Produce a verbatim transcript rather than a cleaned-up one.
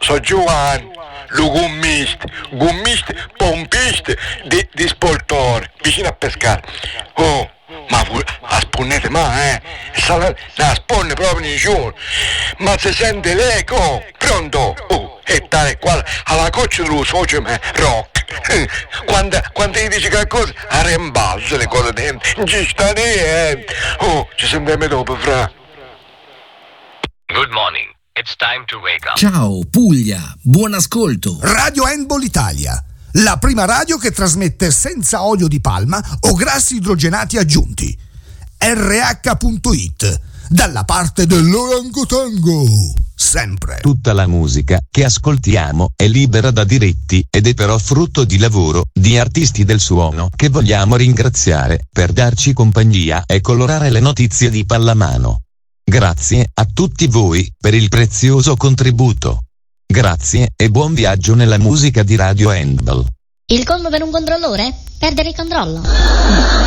so Giovanni, lo gommista, gommista, pompista di, di Spoltore, vicino a Pescara. Oh, ma la sponnete ma, eh? La, la sponne proprio in giù. Ma si sente l'eco, pronto? Oh, e tale quale, alla coccia dello socio me, rock. Quando, quando gli dici qualcosa, a rimbalzo le cose dentro, non ci sta niente. Oh, ci sentiamo dopo, fra. Good morning. It's time to wake up. Ciao Puglia, buon ascolto. Radio Handball Italia, la prima radio che trasmette senza olio di palma o grassi idrogenati aggiunti. erre acca punto it, dalla parte dell'orangotango, sempre. Tutta la musica che ascoltiamo è libera da diritti ed è però frutto di lavoro di artisti del suono che vogliamo ringraziare per darci compagnia e colorare le notizie di pallamano. Grazie a tutti voi per il prezioso contributo. Grazie e buon viaggio nella musica di Radio Handball. Il colmo per un controllore? Perdere il controllo.